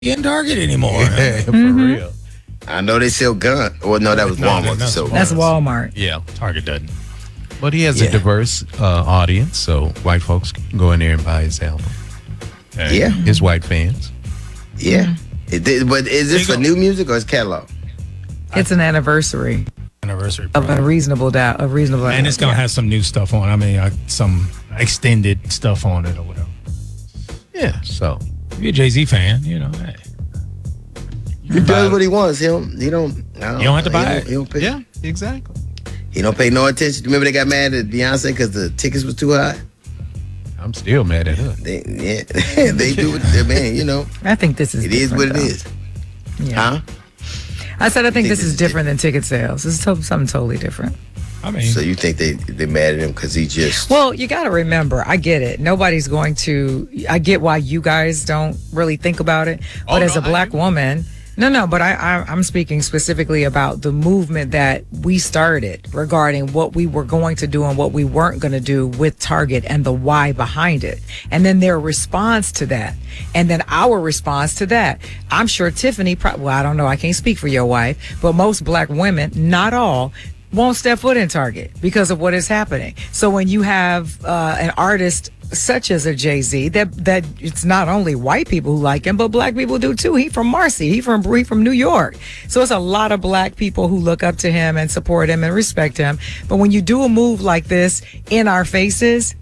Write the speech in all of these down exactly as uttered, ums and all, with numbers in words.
in Target anymore. Yeah, for Mm-hmm. real. I know they sell guns. Well, no, that was No, Walmart. that's So That's Walmart. Yeah, Target doesn't. But he has Yeah. a diverse uh, audience, so white folks can go in there and buy his album. Hey. yeah, His white fans. yeah. It did- but is this There for you go. new music or is catalog? It's an anniversary Anniversary. of a product. reasonable doubt. A reasonable And it's going to yeah. have some new stuff on. I mean, uh, some extended stuff on it or whatever. Yeah, so. If you're a Jay-Z fan, you know, hey. He does what he wants. He don't. He don't. I don't You don't have to he buy don't- it. He don't pay. Yeah, exactly. He don't pay no attention. Remember they got mad at Beyonce because the tickets was too high. I'm still mad at her. They, yeah, they do it. I mean, you know, I think this is it is what it different, is. though. Yeah. Huh? I said I think think this this is is different than ticket sales. This is to- something totally different. I mean, So you think they they mad at him because he just? Well, you got to remember, I get it. Nobody's going to. I get why you guys don't really think about it. But Oh, as no, a I black do. woman, no, no. But I, I, I'm speaking specifically about the movement that we started regarding what we were going to do and what we weren't going to do with Target and the why behind it, and then their response to that, and then our response to that. I'm sure Tiffany. Pro- well, I don't know. I can't speak for your wife, but most black women, not all, won't step foot in Target because of what is happening. So when you have uh, an artist such as a Jay-Z, that that it's not only white people who like him, but black people do too. He from Marcy. He from he from New York. So it's a lot of black people who look up to him and support him and respect him. But when you do a move like this in our faces,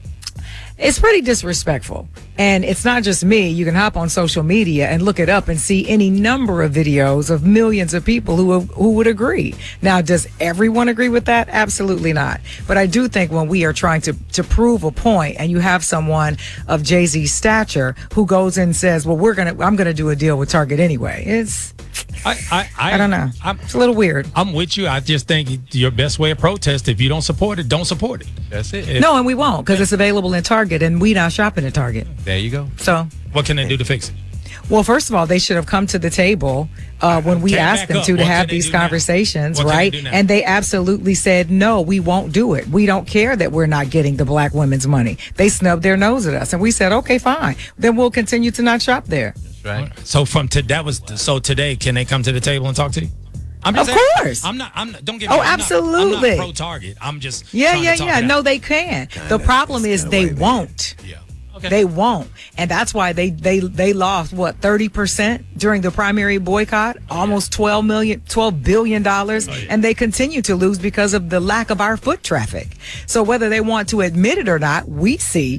it's pretty disrespectful. And it's not just me. You can hop on social media and look it up and see any number of videos of millions of people who who would agree. Now, does everyone agree with that? Absolutely not. But I do think when we are trying to, to prove a point and you have someone of Jay-Z's stature who goes and says, well, we're going to, I'm going to do a deal with Target anyway. It's, I, I, I, I don't know. I'm, It's a little weird. I'm with you. I just think your best way of protest, if you don't support it, don't support it. That's it. If- No, and we won't because it's available in Target and we not shopping at Target. There you go. So, What can they do to fix it? well, first of all, they should have come to the table uh, when we Okay, asked back them up. to to What have can they these do now? conversations, What can they right? do now? And they absolutely said, no, we won't do it. We don't care that we're not getting the black women's money. They snubbed their nose at us. And we said, okay, fine. Then we'll continue to not shop there. That's right. So from to, that was so today, can they come to the table and talk to you? I'm Of asking- course. I'm not. I'm not. Don't get me Oh, wrong. I'm not- I'm absolutely. not pro Target. I'm just. Yeah, trying yeah, to talk yeah. it No, out. they can. The problem is kinda they way, man. won't. Yeah. Okay. They won't. And that's why they they they lost what thirty percent during the primary boycott, almost twelve million twelve billion dollars, and they continue to lose because of the lack of our foot traffic. So whether they want to admit it or not, we see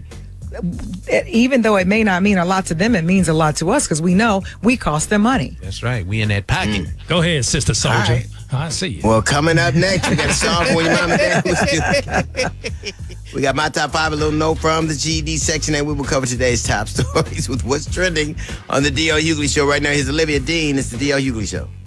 even though it may not mean a lot to them, it means a lot to us because we know we cost them money. That's right. We in that pocket. Go ahead, Sister Soldier. right. I see you. Well, coming up next, we got a song for your mom and dad. We got my top five, a little note from the G E D section, and we will cover today's top stories with what's trending on the D L Hughley Show. Right now, here's Olivia Dean. It's the D L Hughley Show.